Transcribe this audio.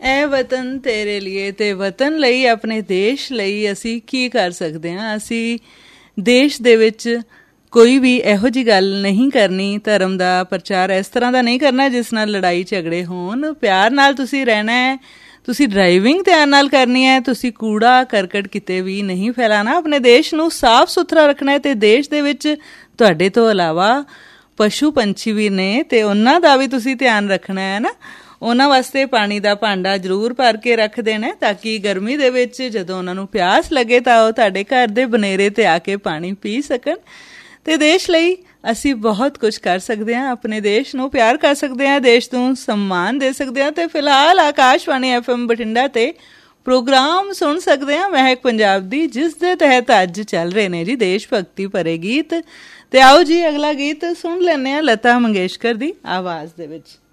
ਇਹ ਵਤਨ ਤੇਰੇ ਲਈ ਤੇ ਵਤਨ ਲਈ, ਆਪਣੇ ਦੇਸ਼ ਲਈ ਅਸੀਂ ਕੀ ਕਰ ਸਕਦੇ ਹਾਂ। ਅਸੀਂ ਦੇਸ਼ ਦੇ ਵਿੱਚ ਕੋਈ ਵੀ ਇਹੋ ਜਿਹੀ ਗੱਲ ਨਹੀਂ ਕਰਨੀ, ਧਰਮ ਦਾ ਪ੍ਰਚਾਰ ਇਸ ਤਰ੍ਹਾਂ ਦਾ ਨਹੀਂ ਕਰਨਾ ਜਿਸ ਨਾਲ ਲੜਾਈ ਝਗੜੇ ਹੋਣ। ਪਿਆਰ ਨਾਲ ਤੁਸੀਂ ਰਹਿਣਾ ਹੈ, ਤੁਸੀਂ ਡਰਾਈਵਿੰਗ ਧਿਆਨ ਨਾਲ ਕਰਨੀ ਹੈ, ਤੁਸੀਂ ਕੂੜਾ ਕਰਕਟ ਕਿਤੇ ਵੀ ਨਹੀਂ ਫੈਲਾਣਾ, ਆਪਣੇ ਦੇਸ਼ ਨੂੰ ਸਾਫ਼ ਸੁਥਰਾ ਰੱਖਣਾ ਹੈ। ਤੇ ਦੇਸ਼ ਦੇ ਵਿੱਚ ਤੁਹਾਡੇ ਤੋਂ ਇਲਾਵਾ ਪਸ਼ੂ ਪੰਛੀ ਵੀ ਨੇ ਤੇ ਉਹਨਾਂ ਦਾ ਵੀ ਤੁਸੀਂ ਧਿਆਨ ਰੱਖਣਾ ਹੈ ਨਾ। ਉਹਨਾਂ ਵਾਸਤੇ ਪਾਣੀ ਦਾ ਭਾਂਡਾ ਜ਼ਰੂਰ ਭਰ ਕੇ ਰੱਖ ਦੇਣਾ, ਤਾਂ ਕਿ ਗਰਮੀ ਦੇ ਵਿੱਚ ਜਦੋਂ ਉਹਨਾਂ ਨੂੰ ਪਿਆਸ ਲੱਗੇ ਤਾਂ ਉਹ ਤੁਹਾਡੇ ਘਰ ਦੇ ਬਨੇਰੇ ਤੇ ਆ ਕੇ ਪਾਣੀ ਪੀ ਸਕਣ। ਤੇ ਦੇਸ਼ ਲਈ ਅਸੀਂ ਬਹੁਤ ਕੁਝ ਕਰ ਸਕਦੇ ਹਾਂ, ਆਪਣੇ ਦੇਸ਼ ਨੂੰ ਪਿਆਰ ਕਰ ਸਕਦੇ ਹਾਂ, ਦੇਸ਼ ਨੂੰ सम्मान ਦੇ ਸਕਦੇ ਹਾਂ। ਤੇ ਫਿਲਹਾਲ ਆਕਾਸ਼ਵਾਣੀ FM ਬਠਿੰਡਾ ਤੇ ਪ੍ਰੋਗਰਾਮ ਸੁਣ ਸਕਦੇ ਹਾਂ ਮਹਿਕ ਪੰਜਾਬ ਦੀ, ਜਿਸ ਦੇ ਤਹਿਤ ਅੱਜ ਚੱਲ ਰਹੇ ਨੇ ਜੀ ਦੇਸ਼ ਭਗਤੀ ਭਰੇ ਗੀਤ। ਤੇ ਆਓ ਜੀ ਅਗਲਾ ਗੀਤ ਸੁਣ ਲੈਂਦੇ ਹਾਂ ਲਤਾ ਮੰਗੇਸ਼ਕਰ ਦੀ ਆਵਾਜ਼ ਦੇ ਵਿੱਚ।